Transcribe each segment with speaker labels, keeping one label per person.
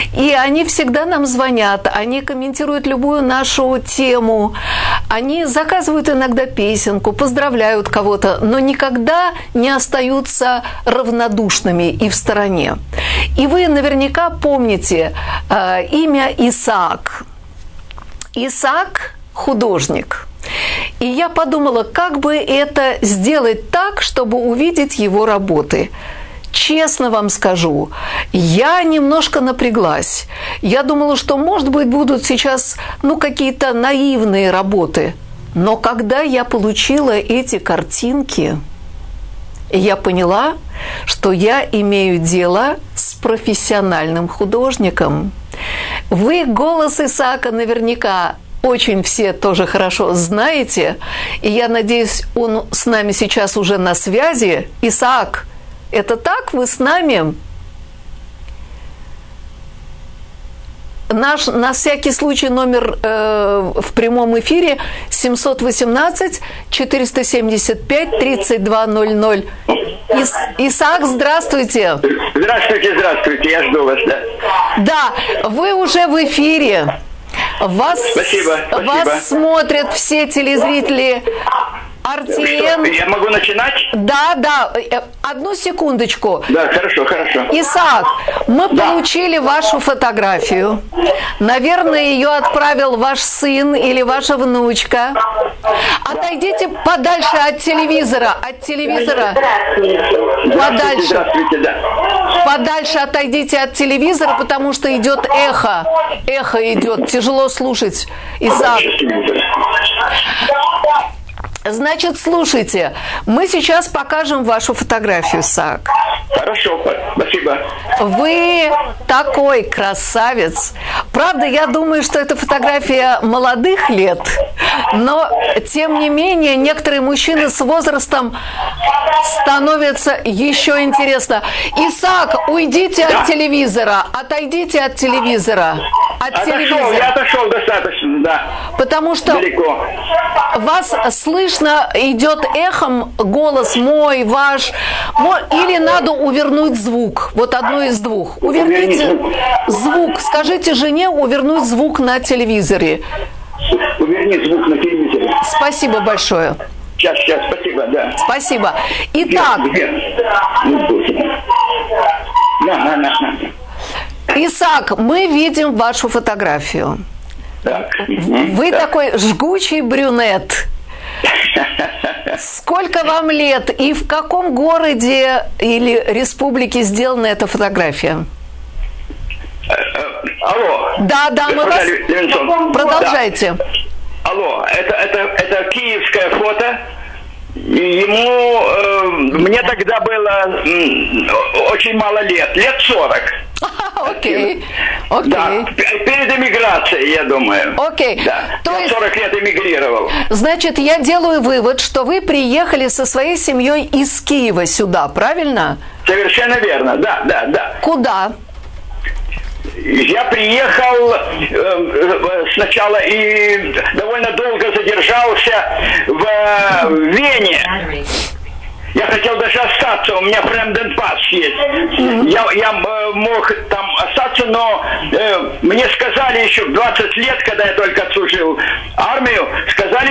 Speaker 1: И они всегда нам звонят, они комментируют любую нашу тему, они заказывают иногда песенку, поздравляют кого-то, но никогда не остаются равнодушными и в стороне. И вы наверняка помните имя Исаак. Исаак – художник. И я подумала, как бы это сделать так, чтобы увидеть его работы. Честно вам скажу, я немножко напряглась. Я думала, что, может быть, будут сейчас какие-то наивные работы. Но когда я получила эти картинки, я поняла, что я имею дело с профессиональным художником. Вы голос Исаака наверняка очень все тоже хорошо знаете, и я надеюсь, он с нами сейчас уже на связи. Исаак, это так? Вы с нами? Наш, на всякий случай, номер в прямом эфире 718-475-3200. Исаак, здравствуйте.
Speaker 2: Здравствуйте, я жду вас, да.
Speaker 1: Да, вы уже в эфире.
Speaker 2: Спасибо.
Speaker 1: Вас смотрят все телезрители RTN.
Speaker 2: Я могу начинать?
Speaker 1: Да. Одну секундочку.
Speaker 2: Да, хорошо.
Speaker 1: Исаак, мы получили вашу фотографию. Наверное, ее отправил ваш сын или ваша внучка. Отойдите подальше от телевизора. Подальше.
Speaker 2: Здравствуйте, да.
Speaker 1: Подальше отойдите от телевизора, потому что идет эхо. Эхо идет. Тяжело слушать. Исаак. Значит, слушайте, мы сейчас покажем вашу фотографию, Исаак.
Speaker 2: Хорошо, спасибо.
Speaker 1: Вы такой красавец. Правда, я думаю, что это фотография молодых лет, но, тем не менее, некоторые мужчины с возрастом становятся еще интересно. Исаак, уйдите от телевизора, отойдите от телевизора.
Speaker 2: Я отошел достаточно, да.
Speaker 1: Потому что
Speaker 2: далеко.
Speaker 1: Вас слышно, идет эхом голос мой, ваш, или надо увернуть звук. Вот одно из двух. Уверните звук. Скажите жене увернуть звук на телевизоре.
Speaker 2: Уверни звук на телевизоре.
Speaker 1: Спасибо большое.
Speaker 2: Сейчас, спасибо, да.
Speaker 1: Спасибо. Итак.
Speaker 2: На.
Speaker 1: Исаак, мы видим вашу фотографию.
Speaker 2: Так.
Speaker 1: Вы такой жгучий брюнет. Сколько вам лет и в каком городе или республике сделана эта фотография?
Speaker 2: Алло.
Speaker 1: Да, мы вас... Продолжайте.
Speaker 2: Да. Алло, это киевское фото. Мне тогда было очень мало лет 40.
Speaker 1: Окей.
Speaker 2: Да, перед эмиграцией, я думаю.
Speaker 1: Окей.
Speaker 2: Да.
Speaker 1: То есть,
Speaker 2: 40 лет эмигрировал.
Speaker 1: Значит, я делаю вывод, что вы приехали со своей семьей из Киева сюда, правильно?
Speaker 2: Совершенно верно, да.
Speaker 1: Куда?
Speaker 2: Я приехал сначала и довольно долго задержался в Вене. Я хотел даже остаться, у меня френденпас есть. Я мог там остаться, но мне сказали еще в 20 лет, когда я только отслужил армию, сказали,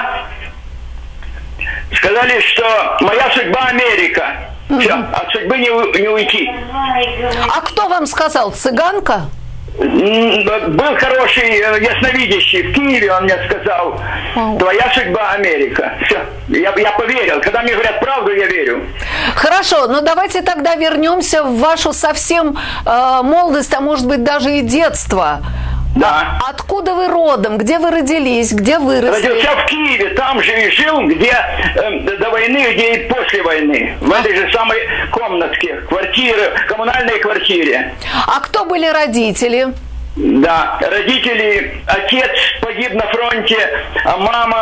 Speaker 2: что моя судьба Америка. Все, от судьбы не уйти.
Speaker 1: А кто вам сказал? Цыганка?
Speaker 2: Был хороший ясновидящий в Киеве, он мне сказал: твоя судьба Америка. Все, я поверил. Когда мне говорят правду, я верю.
Speaker 1: Хорошо, но давайте тогда вернемся в вашу совсем молодость, а может быть даже и детство.
Speaker 2: Да.
Speaker 1: Откуда вы родом? Где вы родились? Где выросли?
Speaker 2: Родился в Киеве, там же и жил, где до войны, где и после войны. В этой же самой комнатке, коммунальной квартире.
Speaker 1: А кто были родители?
Speaker 2: Да, родители, отец погиб на фронте, а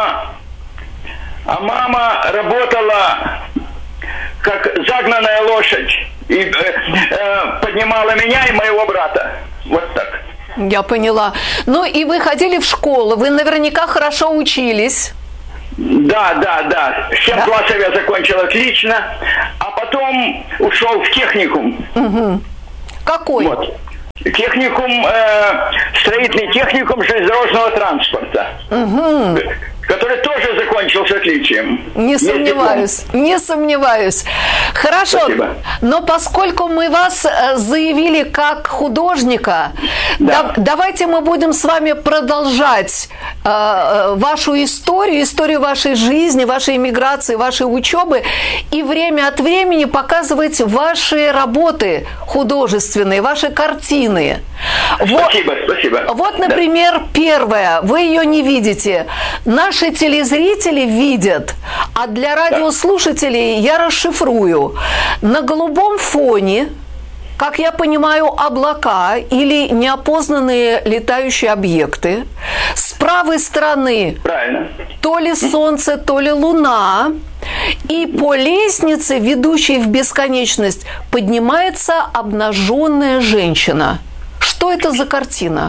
Speaker 2: мама работала как загнанная лошадь и поднимала меня и моего брата. Вот так.
Speaker 1: Я поняла. Ну и вы ходили в школу, вы наверняка хорошо учились.
Speaker 2: Да. 7 классов я закончил отлично, а потом ушел в техникум.
Speaker 1: Угу. Какой?
Speaker 2: Вот. строительный техникум железнодорожного транспорта. Угу. Который тоже закончил с отличием.
Speaker 1: Не сомневаюсь. Хорошо,
Speaker 2: спасибо.
Speaker 1: Но поскольку мы вас заявили как художника, давайте мы будем с вами продолжать вашу историю вашей жизни, вашей эмиграции, вашей учебы, и время от времени показывать ваши работы художественные, ваши картины.
Speaker 2: Спасибо.
Speaker 1: Вот, например, первая, вы ее не видите. Наши телезрители видят, а для радиослушателей я расшифрую. На голубом фоне, как я понимаю, облака или неопознанные летающие объекты. С правой стороны то ли солнце, то ли луна. И по лестнице, ведущей в бесконечность, поднимается обнаженная женщина. Что это за картина?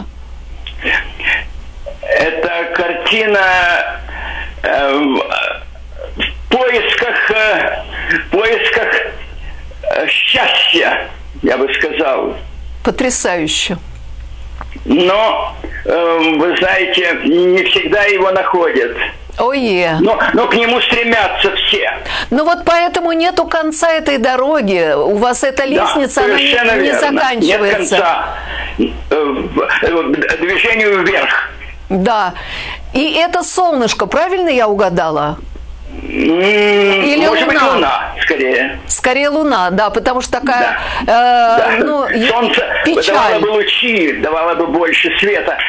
Speaker 2: Это картина в поисках счастья, я бы сказал.
Speaker 1: Потрясающе.
Speaker 2: Но, вы знаете, не всегда его находят. Но к нему стремятся все.
Speaker 1: Ну вот поэтому нету конца этой дороги. У вас эта лестница, она не заканчивается.
Speaker 2: Нет конца движению вверх.
Speaker 1: Да. И это солнышко, правильно я угадала? Или
Speaker 2: может быть, луна, скорее.
Speaker 1: Скорее луна, да, потому что такая
Speaker 2: солнце
Speaker 1: печаль.
Speaker 2: Давало бы лучи, давало бы больше света,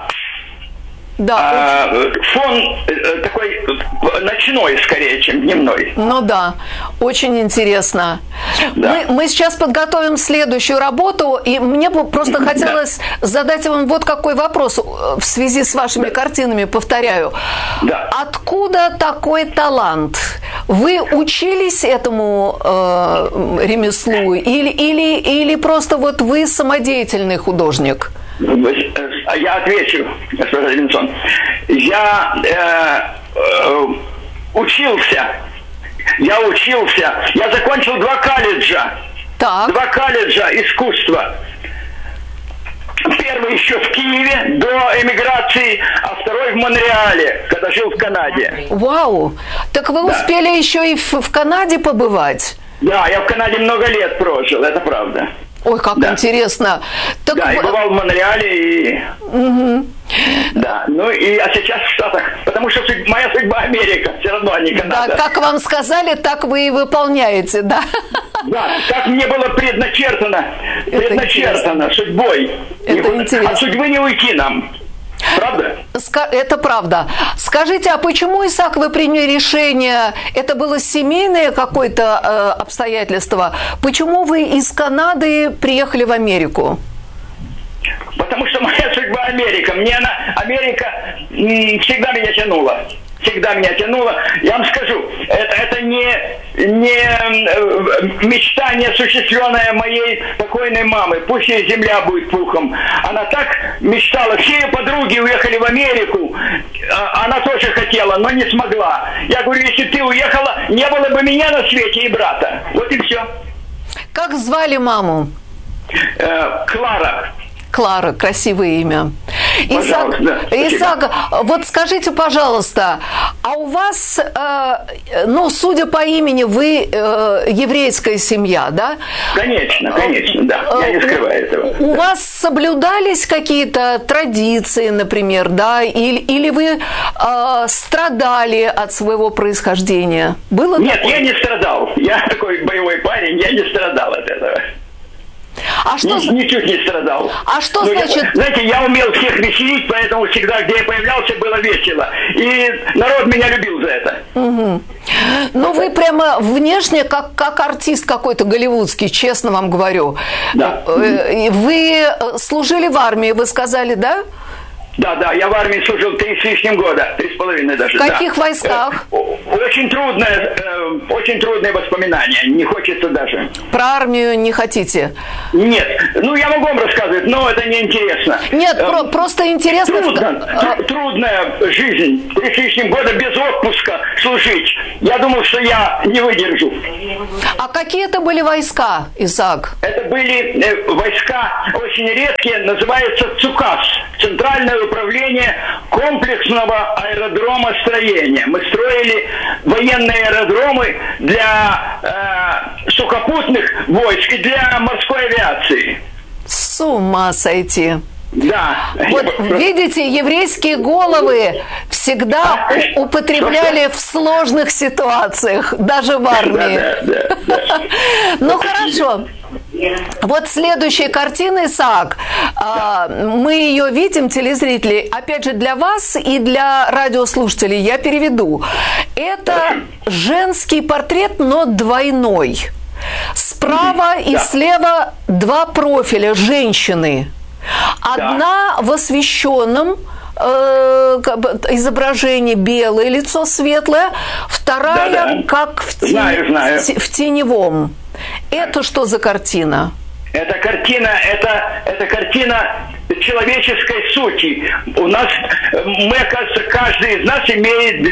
Speaker 2: фон такой ночной, скорее, чем дневной.
Speaker 1: Ну да, очень интересно.
Speaker 2: Да.
Speaker 1: Мы сейчас подготовим следующую работу, и мне бы просто хотелось задать вам вот какой вопрос в связи с вашими картинами, повторяю.
Speaker 2: Да.
Speaker 1: Откуда такой талант? Вы учились этому ремеслу или просто вот вы самодеятельный художник?
Speaker 2: Я отвечу, господин Левинсон. Я учился. Я закончил 2 колледжа.
Speaker 1: Так.
Speaker 2: 2 колледжа искусства. Первый еще в Киеве до эмиграции, а второй в Монреале, когда жил в Канаде.
Speaker 1: Вау! Так вы успели еще и в Канаде побывать?
Speaker 2: Да, я в Канаде много лет прожил, это правда.
Speaker 1: Ой, как интересно. Так
Speaker 2: и бывал в Монреале, Да, а сейчас в Штатах, потому что моя судьба Америка, все равно, а не Канада.
Speaker 1: Да, как вам сказали, так вы и выполняете, да?
Speaker 2: Да, как мне было предначертано судьбой.
Speaker 1: Это интересно.
Speaker 2: От судьбы не уйти нам. Правда?
Speaker 1: Это правда. Скажите, а почему, Исаак, вы приняли решение, это было семейное какое-то обстоятельство, почему вы из Канады приехали в Америку?
Speaker 2: Потому что моя судьба Америка. Америка всегда меня тянула. Я вам скажу, это не мечта, не осуществленная моей покойной мамы. Пусть ей земля будет пухом. Она так мечтала. Все ее подруги уехали в Америку. Она тоже хотела, но не смогла. Я говорю, если ты уехала, не было бы меня на свете и брата. Вот и все.
Speaker 1: Как звали маму? Клара, красивое имя. Исаак, вот скажите, пожалуйста, а у вас, судя по имени, вы еврейская семья, да?
Speaker 2: Конечно, да. Я не скрываю этого.
Speaker 1: У вас соблюдались какие-то традиции, например, да? Или вы страдали от своего происхождения? Было
Speaker 2: Нет,
Speaker 1: такое?
Speaker 2: Я не страдал. Я такой боевой парень, я не страдал от этого. Ничуть не страдал.
Speaker 1: А что значит?
Speaker 2: Знаете, я умел всех веселить, поэтому всегда, где я появлялся, было весело. И народ меня любил за это.
Speaker 1: Угу. Ну, вы прямо внешне как артист какой-то голливудский, честно вам говорю.
Speaker 2: Да.
Speaker 1: Вы служили в армии, вы сказали, да?
Speaker 2: Да, я в армии служил 3 с лишним года, 3,5 даже.
Speaker 1: В каких войсках?
Speaker 2: Очень трудные воспоминания, не хочется даже.
Speaker 1: Про армию не хотите?
Speaker 2: Нет, я могу вам рассказывать, но это неинтересно.
Speaker 1: Нет, просто интересно.
Speaker 2: Трудная жизнь, 3 с лишним года без отпуска служить. Я думал, что я не выдержу.
Speaker 1: А какие это были войска, Исаак?
Speaker 2: Это были войска очень редкие, называются ЦУКАС, Центральное управление комплексного аэродромостроения. Мы строили военные аэродромы для сухопутных войск и для морской авиации.
Speaker 1: С ума сойти.
Speaker 2: Да.
Speaker 1: Вот видите, еврейские головы всегда употребляли в сложных ситуациях, даже в армии.
Speaker 2: Да.
Speaker 1: Ну хорошо. Вот следующая картина, Исаак. Мы ее видим, телезрители, опять же для вас и для радиослушателей я переведу. Это женский портрет, но двойной. Справа и слева 2 профиля женщины. Одна в освещенном изображении, белое лицо светлое, вторая как в теневом. Это что за картина?
Speaker 2: Это картина человеческой сути. У нас, оказывается, каждый из нас имеет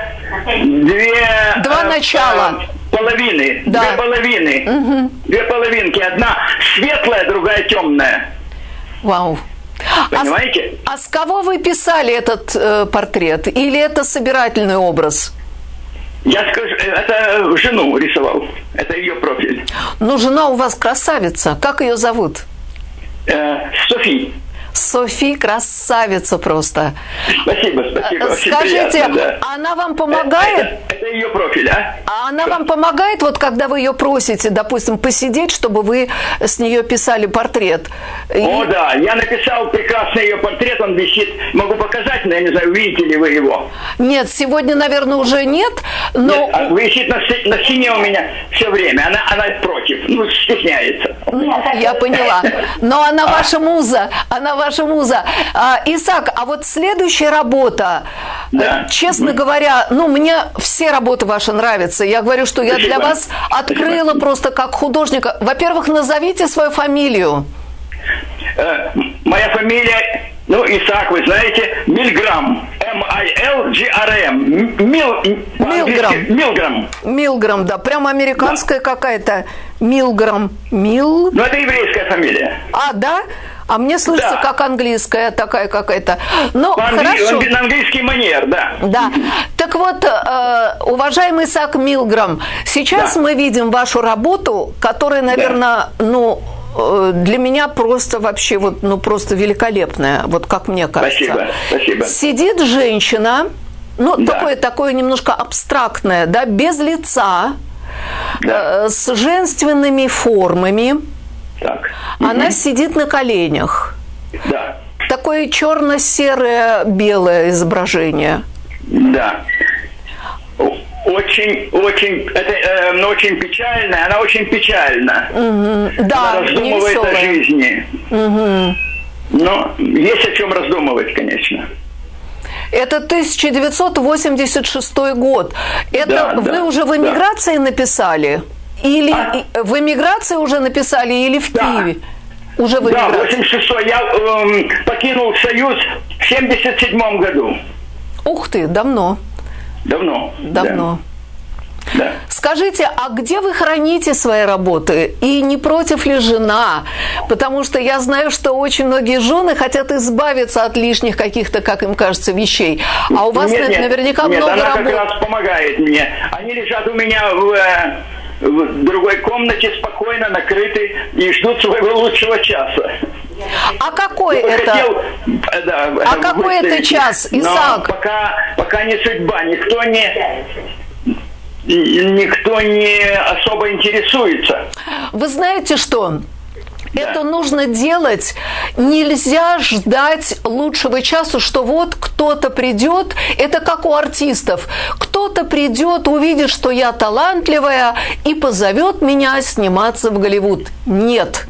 Speaker 1: два начала.
Speaker 2: Половины.
Speaker 1: Да.
Speaker 2: 2 половины. Угу. 2 половинки. Одна светлая, другая темная.
Speaker 1: Вау.
Speaker 2: Понимаете?
Speaker 1: А с кого вы писали этот портрет? Или это собирательный образ?
Speaker 2: Я скажу, это жену рисовал. Это ее профиль.
Speaker 1: Ну, жена у вас красавица. Как ее зовут?
Speaker 2: Софи.
Speaker 1: Софи красавица просто.
Speaker 2: Спасибо.
Speaker 1: Скажите,
Speaker 2: приятно, да.
Speaker 1: Она вам помогает?
Speaker 2: Это ее профиль, а?
Speaker 1: А она вам помогает, вот когда вы ее просите, допустим, посидеть, чтобы вы с нее писали портрет?
Speaker 2: Да, я написал прекрасный ее портрет, он висит. Могу показать, но я не знаю, видите ли вы его.
Speaker 1: Нет, сегодня, наверное, уже нет, но...
Speaker 2: Нет, висит на стене у меня все время, она против, стесняется.
Speaker 1: Я поняла. Но она ваша муза, Исаак, а вот следующая работа, честно говоря, мне все работы ваши нравятся. Я говорю, что я для вас открыла просто как художника. Во-первых, назовите свою фамилию.
Speaker 2: Моя фамилия, Исаак, вы знаете, Милграм. Milgram.
Speaker 1: Милграм, да, прямо американская какая-то. Милграм.
Speaker 2: Это еврейская фамилия.
Speaker 1: Да? А мне слышится как английская такая какая-то. Хорошо.
Speaker 2: На английский манер, да.
Speaker 1: Да. Так вот, уважаемый Исаак Милграм, сейчас мы видим вашу работу, которая, наверное, для меня просто вообще просто великолепная, вот как мне кажется.
Speaker 2: Спасибо.
Speaker 1: Сидит женщина, такое немножко абстрактное, без лица, с женственными формами.
Speaker 2: Так.
Speaker 1: Она сидит на коленях.
Speaker 2: Да.
Speaker 1: Такое черно-серое белое изображение.
Speaker 2: Да. Очень печальная, она очень печальна.
Speaker 1: Да,
Speaker 2: она раздумывает о жизни. Но есть о чем раздумывать, конечно.
Speaker 1: Это 1986 год. Это вы уже в эмиграции написали? Или в эмиграции уже написали, или в Киеве? Уже в эмиграции?
Speaker 2: 86-й. Я покинул Союз в 77 году.
Speaker 1: Ух ты, давно.
Speaker 2: Да.
Speaker 1: Скажите, а где вы храните свои работы? И не против ли жена? Потому что я знаю, что очень многие жены хотят избавиться от лишних каких-то, как им кажется, вещей. А у вас наверняка много
Speaker 2: она
Speaker 1: работ.
Speaker 2: Она как раз помогает мне. Они лежат у меня в другой комнате, спокойно накрыты и ждут своего лучшего часа.
Speaker 1: А какой это? Какой это час, Исаак?
Speaker 2: Пока не судьба. Никто не особо интересуется.
Speaker 1: Вы знаете что? Это нужно делать. Нельзя ждать лучшего часа, что вот кто-то придет. Это как у артистов. Кто-то придет, увидит, что я талантливая, и позовет меня сниматься в Голливуд. Нет.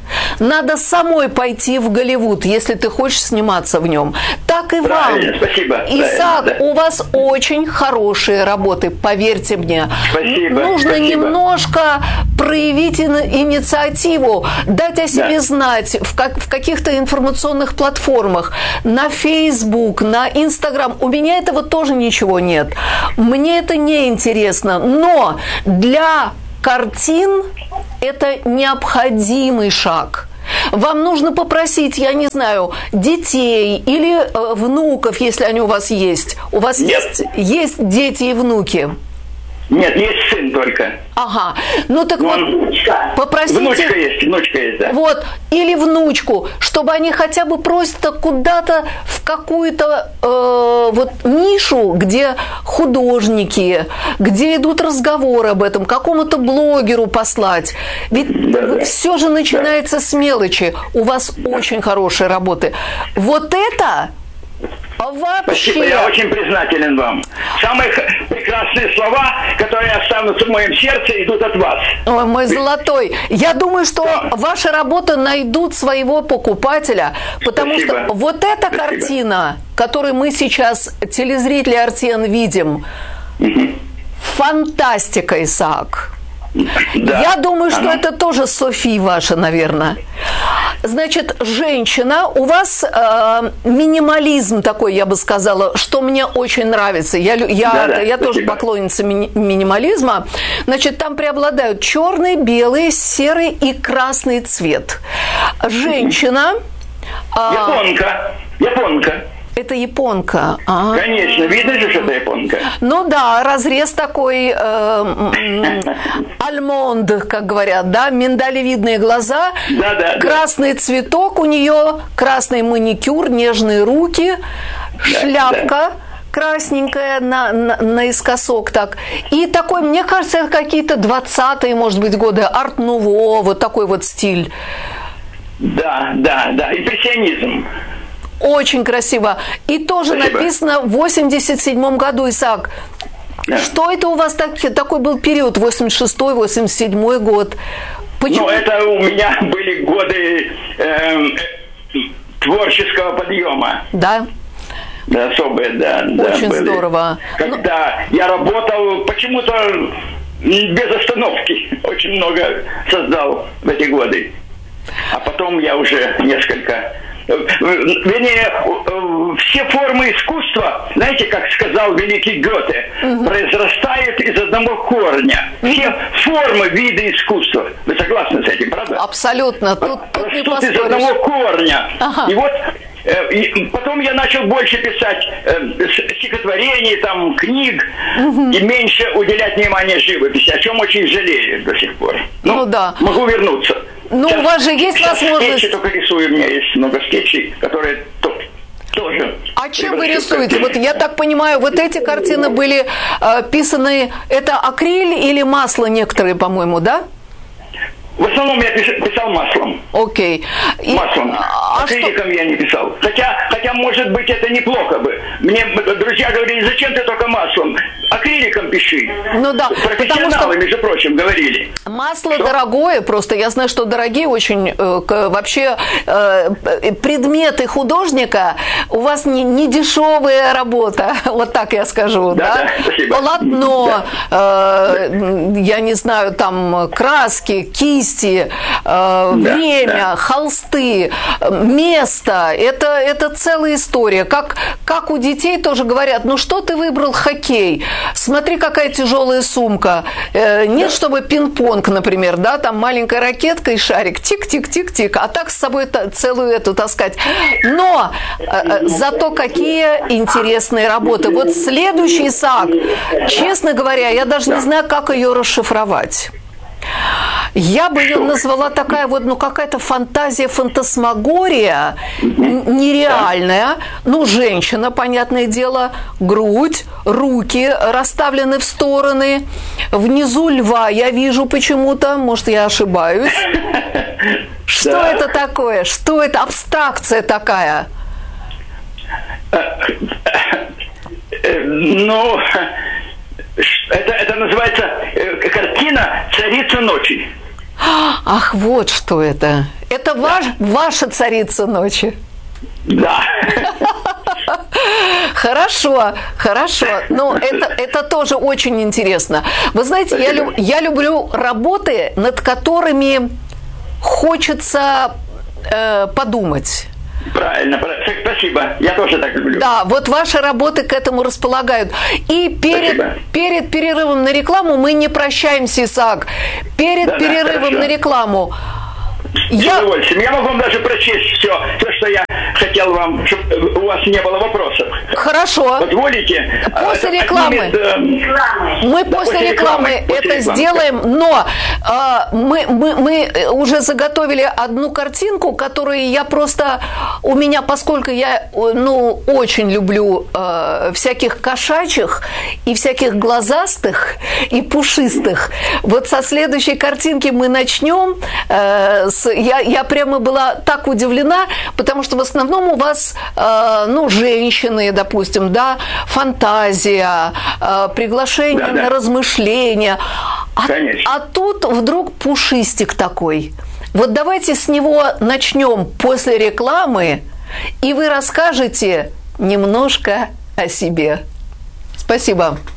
Speaker 1: Надо самой пойти в Голливуд, если ты хочешь сниматься в нем. Так и
Speaker 2: Правильно,
Speaker 1: вам.
Speaker 2: Спасибо.
Speaker 1: Исаак,
Speaker 2: да.
Speaker 1: у вас очень хорошие работы, поверьте мне.
Speaker 2: Спасибо.
Speaker 1: Нужно
Speaker 2: спасибо.
Speaker 1: немножко проявить инициативу, дать о себе знать в каких-то информационных платформах, на Facebook, на Instagram. У меня этого тоже ничего нет. Мне это не интересно. Но для картин это необходимый шаг. Вам нужно попросить, я не знаю, детей или внуков, если они у вас есть. У вас есть дети и внуки?
Speaker 2: Нет, есть сын только.
Speaker 1: Ага. Ну так вот, попросите...
Speaker 2: Внучка есть, да.
Speaker 1: Вот, или внучку, чтобы они хотя бы просто куда-то в какую-то вот нишу, где художники, где идут разговоры об этом, какому-то блогеру послать. Ведь все же начинается с мелочи. У вас очень хорошие работы. Вот это... Вообще.
Speaker 2: Спасибо, я очень признателен вам. Самые прекрасные слова, которые останутся в моем сердце, идут от вас.
Speaker 1: Ой, мой золотой. Я думаю, что ваши работы найдут своего покупателя, потому что вот эта картина, которую мы сейчас, телезрители РТН, видим, фантастика, Исаак.
Speaker 2: Да.
Speaker 1: Я думаю, что это тоже София ваша, наверное. Значит, женщина, у вас минимализм такой, я бы сказала, что мне очень нравится. Я тоже поклонница минимализма. Значит, там преобладают черный, белый, серый и красный цвет. Женщина...
Speaker 2: Японка.
Speaker 1: Это японка.
Speaker 2: Конечно, видно же, что это японка.
Speaker 1: Ну да, разрез такой альмонд, как говорят, да, миндалевидные глаза, красный цветок у нее, красный маникюр, нежные руки, шляпка. Красненькая наискосок так. И такой, мне кажется, это какие-то 20-е, может быть, годы, арт-нуво, вот такой вот стиль.
Speaker 2: Да, импрессионизм.
Speaker 1: Очень красиво. И тоже написано в 87 году, Исаак. Что это у вас такой был период, 86-й, 87-й год? Почему?
Speaker 2: Ну, это у меня были годы творческого подъема.
Speaker 1: Да?
Speaker 2: Да, особые, да.
Speaker 1: Очень
Speaker 2: были.
Speaker 1: Здорово.
Speaker 2: Когда я работал почему-то без остановки. Очень много создал в эти годы. А потом я уже несколько... Вернее, все формы искусства, знаете, как сказал великий Гёте, произрастают из одного корня. Все формы, виды искусства. Вы согласны с этим, правда?
Speaker 1: Абсолютно. Тут не
Speaker 2: растут из одного корня. И вот потом я начал больше писать стихотворений, там, книг, и меньше уделять внимание живописи, о чем очень жалею до сих пор. Ну да. Могу вернуться.
Speaker 1: Ну, у вас же есть возможность...
Speaker 2: Скетчи только рисую, у меня есть много скетчей, которые тоже...
Speaker 1: А чем вы рисуете? Вот я так понимаю, вот эти картины были писаны... Это акриль или масло некоторые, по-моему, да?
Speaker 2: В основном я писал маслом.
Speaker 1: Окей.
Speaker 2: Маслом. Акриликом я не писал. Хотя, может быть, это неплохо бы. Мне друзья говорили, зачем ты только маслом? Акриликом пиши.
Speaker 1: Ну да.
Speaker 2: Профессионалы, между прочим, говорили.
Speaker 1: Масло дорогое, просто я знаю, что дорогие очень вообще предметы художника. У вас не дешевая работа, вот так я скажу. Да?
Speaker 2: Спасибо.
Speaker 1: Полотно, я не знаю, там краски, кисти, время, холсты, место. Это целая история. Как у детей тоже говорят, ну что ты выбрал хоккей? Смотри, какая тяжелая сумка. Нет, чтобы пинг-понг, например, да, там маленькая ракетка и шарик, тик-тик-тик-тик, а так с собой целую эту таскать. Но зато какие интересные работы. Вот следующий, Исаак, честно говоря, я даже не знаю, как ее расшифровать. Я бы ее назвала такая вот, ну, какая-то фантазия, фантасмагория, нереальная. Ну, женщина, понятное дело, грудь, руки расставлены в стороны. Внизу льва я вижу почему-то, может, я ошибаюсь. Что это такое? Что это? Абстракция такая.
Speaker 2: Ну... Это называется картина «Царица ночи».
Speaker 1: Ах, вот что это. Это ваша царица ночи.
Speaker 2: Да.
Speaker 1: Хорошо. Но это тоже очень интересно. Вы знаете, я люблю работы, над которыми хочется подумать.
Speaker 2: Правильно, спасибо. Я тоже так люблю.
Speaker 1: Да, вот ваши работы к этому располагают. И перед перерывом на рекламу мы не прощаемся, Исаак. Перед перерывом на рекламу.
Speaker 2: С удовольствием. Я могу вам даже прочесть все, что я хотел вам, чтобы у вас не было вопросов.
Speaker 1: Хорошо.
Speaker 2: Позволите?
Speaker 1: После рекламы. Мы после рекламы это сделаем, но мы уже заготовили одну картинку, которую я просто... У меня, поскольку я очень люблю всяких кошачьих и всяких глазастых и пушистых, вот со следующей картинки мы начнем. Я прямо была так удивлена, потому что в основном у вас, женщины, допустим, да, фантазия, приглашение на размышления. А тут вдруг пушистик такой. Вот давайте с него начнем после рекламы, и вы расскажете немножко о себе. Спасибо.